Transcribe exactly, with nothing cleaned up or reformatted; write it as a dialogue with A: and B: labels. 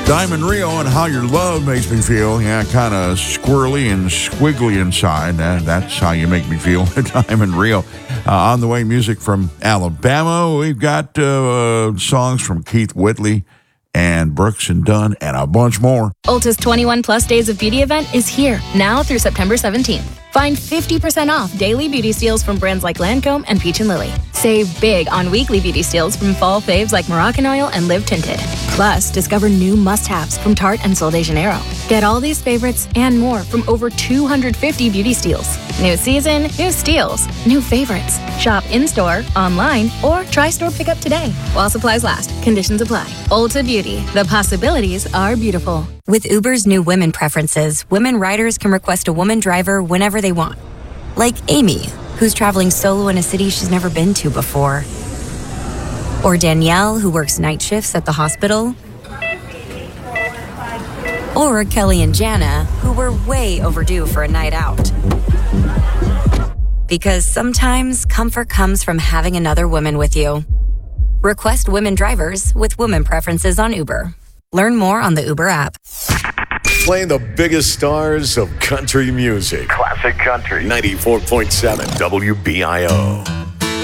A: Diamond Rio and How Your Love Makes Me Feel. Yeah, kind of squirrely and squiggly inside. Uh, that's how you make me feel. Diamond Rio. Uh, on the way, music from Alabama. We've got uh, songs from Keith Whitley and Brooks and Dunn and a bunch more.
B: Ulta's twenty-one plus Days of Beauty event is here now through September seventeenth. Find fifty percent off daily beauty steals from brands like Lancome and Peach and Lily. Save big on weekly beauty steals from fall faves like Moroccan Oil and Live Tinted. Plus, discover new must-haves from Tarte and Sol de Janeiro. Get all these favorites and more from over two hundred fifty beauty steals. New season, new steals, new favorites. Shop in-store, online, or try store pickup today. While supplies last, conditions apply. Ulta Beauty, the possibilities are beautiful.
C: With Uber's new women preferences, women riders can request a woman driver whenever they want. Like Amy, who's traveling solo in a city she's never been to before. Or Danielle, who works night shifts at the hospital. Or Kelly and Jana, who were way overdue for a night out. Because sometimes comfort comes from having another woman with you. Request women drivers with women preferences on Uber. Learn more on the Uber app.
D: Playing the biggest stars of country music.
E: Classic country.
D: ninety-four point seven W B I O.